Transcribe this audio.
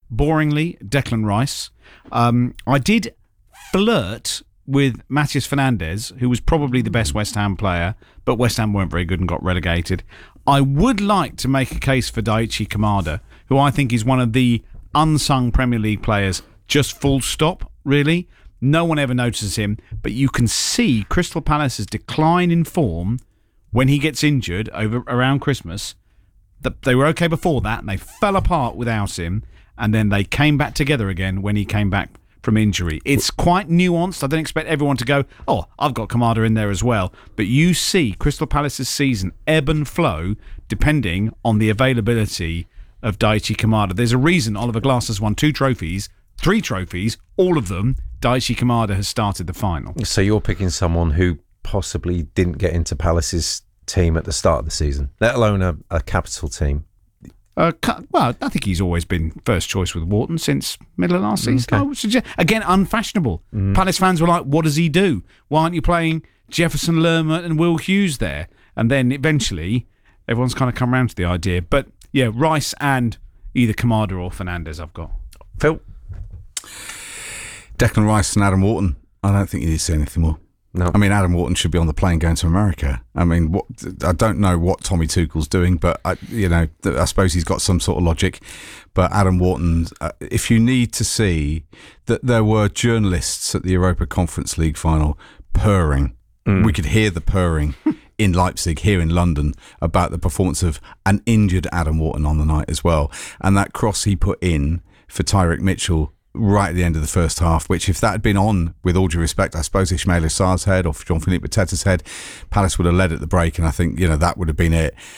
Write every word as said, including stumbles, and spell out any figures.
boringly, Declan Rice. Um, I did flirt with Matheus Fernandes, who was probably the best West Ham player, but West Ham weren't very good and got relegated. I would like to make a case for Daichi Kamada, who I think is one of the unsung Premier League players, just full stop, really. No one ever notices him, but you can see Crystal Palace's decline in form when he gets injured over around Christmas. They were okay before that, and they fell apart without him, and then they came back together again when he came back from injury. It's quite nuanced. I don't expect everyone to go, oh, I've got Kamada in there as well. But you see Crystal Palace's season ebb and flow depending on the availability of Daichi Kamada. There's a reason Oliver Glass has won two trophies, three trophies, all of them, Daichi Kamada has started the final. So you're picking someone who possibly didn't get into Palace's team at the start of the season, let alone a, a capital team. Uh, well, I think he's always been first choice with Wharton since middle of last season. Okay. I would suggest, again, unfashionable. Mm. Palace fans were like, what does he do? Why aren't you playing Jefferson Lerma and Will Hughes there? And then eventually, everyone's kind of come around to the idea. But yeah, Rice and either Kamada or Fernandes I've got. Phil? Declan Rice and Adam Wharton. I don't think you need to say anything more. No. I mean, Adam Wharton should be on the plane going to America. I mean, what, I don't know what Tommy Tuchel's doing, but I, you know, I suppose he's got some sort of logic. But Adam Wharton, uh, if you need to see that there were journalists at the Europa Conference League final purring, mm. we could hear the purring in Leipzig, here in London, about the performance of an injured Adam Wharton on the night as well. And that cross he put in for Tyrick Mitchell right at the end of the first half, which if that had been on, with all due respect, I suppose Ismaila Sarr's head or Jean-Philippe Mateta's head, Palace would have led at the break, and I think, you know, that would have been it.